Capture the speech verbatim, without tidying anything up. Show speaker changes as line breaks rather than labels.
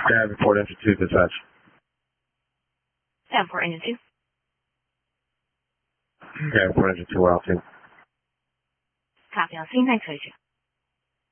Yeah, report engine two dispatch.
Yeah, report engine two.
Yeah, report engine two, we're out two.
Copy on scene, thanks for you.